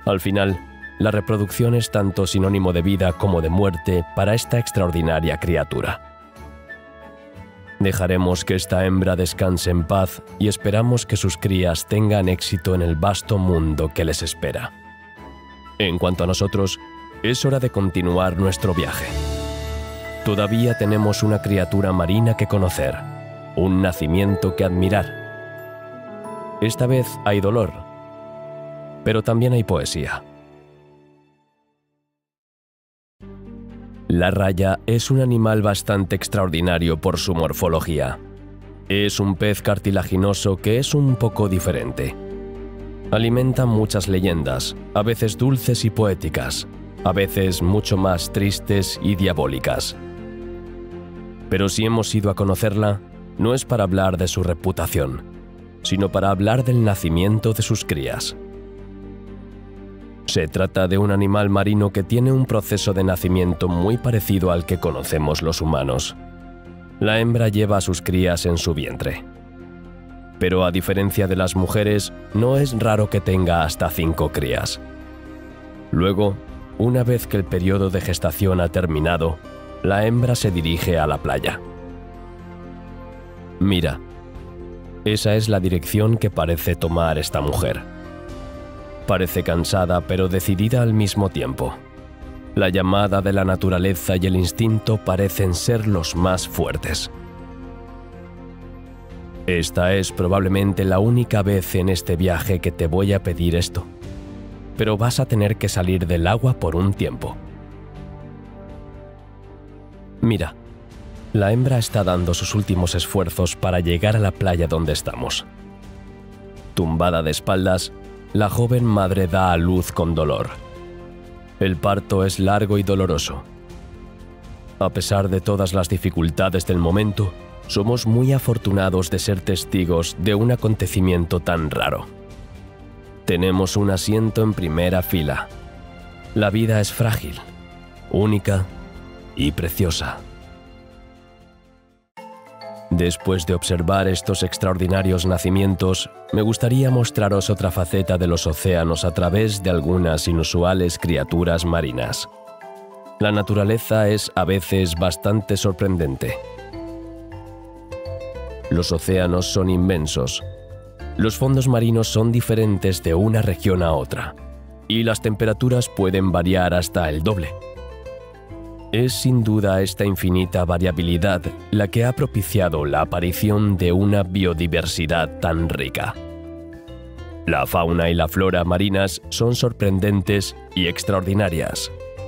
Al final, la reproducción es tanto sinónimo de vida como de muerte para esta extraordinaria criatura. Dejaremos que esta hembra descanse en paz y esperamos que sus crías tengan éxito en el vasto mundo que les espera. En cuanto a nosotros, es hora de continuar nuestro viaje. Todavía tenemos una criatura marina que conocer, un nacimiento que admirar. Esta vez hay dolor, pero también hay poesía. La raya es un animal bastante extraordinario por su morfología. Es un pez cartilaginoso que es un poco diferente. Alimenta muchas leyendas, a veces dulces y poéticas, a veces mucho más tristes y diabólicas. Pero si hemos ido a conocerla, no es para hablar de su reputación, sino para hablar del nacimiento de sus crías. Se trata de un animal marino que tiene un proceso de nacimiento muy parecido al que conocemos los humanos. La hembra lleva a sus crías en su vientre. Pero a diferencia de las mujeres, no es raro que tenga hasta 5 crías. Luego, una vez que el periodo de gestación ha terminado, la hembra se dirige a la playa. Mira, esa es la dirección que parece tomar esta mujer. Parece cansada pero decidida al mismo tiempo. La llamada de la naturaleza y el instinto parecen ser los más fuertes. Esta es probablemente la única vez en este viaje que te voy a pedir esto, pero vas a tener que salir del agua por un tiempo. Mira, la hembra está dando sus últimos esfuerzos para llegar a la playa donde estamos. Tumbada de espaldas, la joven madre da a luz con dolor. El parto es largo y doloroso. A pesar de todas las dificultades del momento, somos muy afortunados de ser testigos de un acontecimiento tan raro. Tenemos un asiento en primera fila. La vida es frágil, única y preciosa. Después de observar estos extraordinarios nacimientos, me gustaría mostraros otra faceta de los océanos a través de algunas inusuales criaturas marinas. La naturaleza es a veces bastante sorprendente. Los océanos son inmensos. Los fondos marinos son diferentes de una región a otra, y las temperaturas pueden variar hasta el doble. Es sin duda esta infinita variabilidad la que ha propiciado la aparición de una biodiversidad tan rica. La fauna y la flora marinas son sorprendentes y extraordinarias.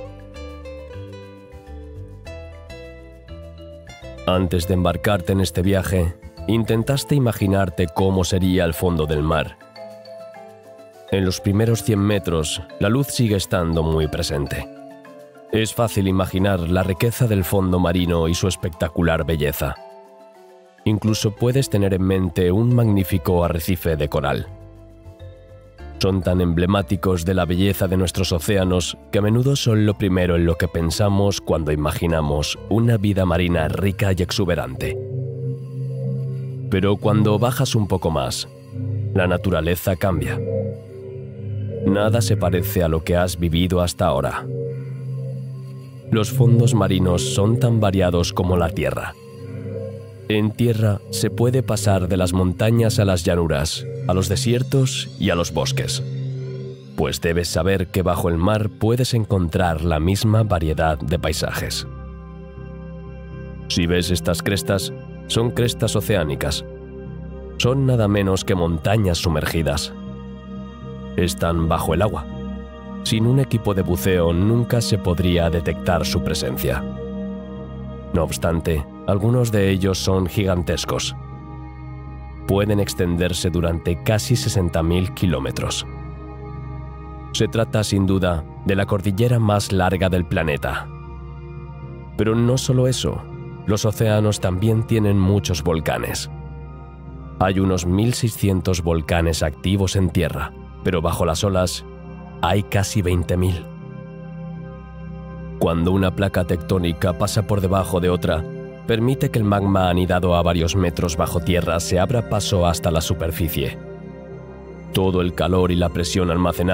Antes de embarcarte en este viaje, intentaste imaginarte cómo sería el fondo del mar. En los primeros 100 metros, la luz sigue estando muy presente. Es fácil imaginar la riqueza del fondo marino y su espectacular belleza. Incluso puedes tener en mente un magnífico arrecife de coral. Son tan emblemáticos de la belleza de nuestros océanos que a menudo son lo primero en lo que pensamos cuando imaginamos una vida marina rica y exuberante. Pero cuando bajas un poco más, la naturaleza cambia. Nada se parece a lo que has vivido hasta ahora. Los fondos marinos son tan variados como la tierra. En tierra se puede pasar de las montañas a las llanuras, a los desiertos y a los bosques. Pues debes saber que bajo el mar puedes encontrar la misma variedad de paisajes. Si ves estas crestas, son crestas oceánicas. Son nada menos que montañas sumergidas. Están bajo el agua. Sin un equipo de buceo nunca se podría detectar su presencia. No obstante, algunos de ellos son gigantescos. Pueden extenderse durante casi 60.000 kilómetros. Se trata, sin duda, de la cordillera más larga del planeta. Pero no solo eso, los océanos también tienen muchos volcanes. Hay unos 1.600 volcanes activos en tierra, pero bajo las olas hay casi 20.000. Cuando una placa tectónica pasa por debajo de otra, permite que el magma anidado a varios metros bajo tierra se abra paso hasta la superficie. Todo el calor y la presión almacenada